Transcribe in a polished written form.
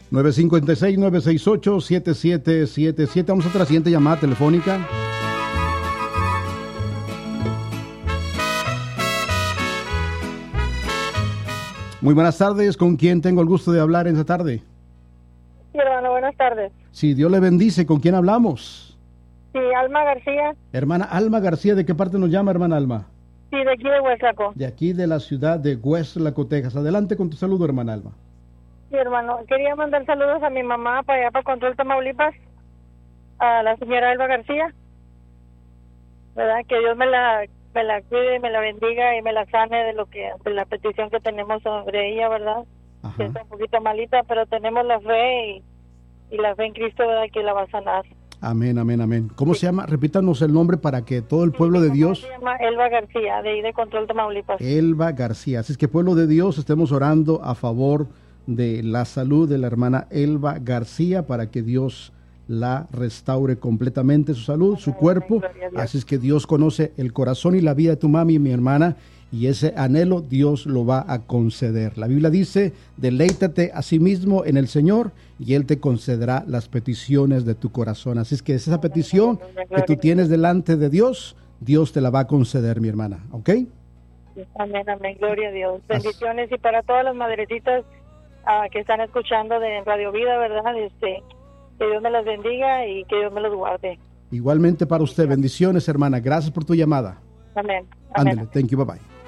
956-968-7777. Vamos a otra siguiente llamada telefónica. Muy buenas tardes, ¿con quién tengo el gusto de hablar esta tarde? Sí, hermano, buenas tardes. Sí, Dios le bendice, ¿con quién hablamos? Sí, Alma García. Hermana Alma García, ¿de qué parte nos llama, hermana Alma? Sí, de aquí de Hueslaco. De aquí de la ciudad de Hueslaco, Texas. Adelante con tu saludo, hermana Alma. Sí, hermano, quería mandar saludos a mi mamá para allá, para Control, Tamaulipas, a la señora Alba García, ¿verdad? Que Dios me la cuide, me la bendiga y me la sane de la petición que tenemos sobre ella, ¿verdad? Ajá. Que está un poquito malita, pero tenemos la fe y la fe en Cristo, ¿verdad? Que la va a sanar. Amén, amén, amén. ¿Cómo se llama? Repítanos el nombre para que todo el pueblo de Dios... Se llama Elba García, de ahí de Control, Tamaulipas. Elba García. Así es que, pueblo de Dios, estemos orando a favor de la salud de la hermana Elba García para que Dios la restaure completamente su salud, su cuerpo. Así es que Dios conoce el corazón y la vida de tu mami y mi hermana, y ese anhelo Dios lo va a conceder. La Biblia dice, deleítate a sí mismo en el Señor y Él te concederá las peticiones de tu corazón. Así es que esa petición que tú tienes delante de Dios, Dios te la va a conceder, mi hermana, ¿ok? Amén, amén, gloria a Dios. Bendiciones y para todas las madrecitas que están escuchando de Radio Vida, ¿verdad? Que Dios me las bendiga y que Dios me los guarde. Igualmente para usted, bendiciones, hermana. Gracias por tu llamada. Amén. Ándale, thank you, bye bye.